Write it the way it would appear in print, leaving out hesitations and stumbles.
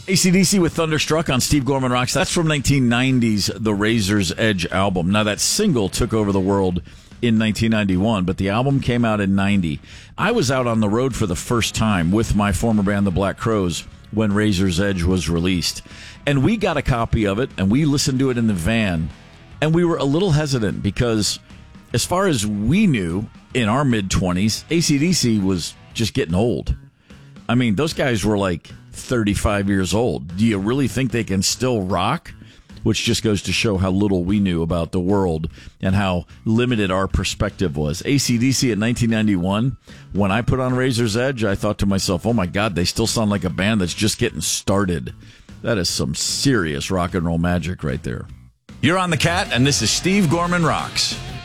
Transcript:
AC/DC with Thunderstruck on Steve Gorman Rocks. That's from 1990's The Razor's Edge album. Now, that single took over the world in 1991, but the album came out in 90. I was out on the road for the first time with my former band, the Black Crowes, when Razor's Edge was released. And we got a copy of it, and we listened to it in the van, and we were a little hesitant because, as far as we knew, in our mid-20s, AC/DC was just getting old. I mean, those guys were like 35 years old. Do you really think they can still rock? Which just goes to show how little we knew about the world and how limited our perspective was. AC/DC in 1991, when I put on Razor's Edge, I thought to myself, oh my God, they still sound like a band that's just getting started. That is some serious rock and roll magic right there. You're on the Cat, and this is Steve Gorman Rocks.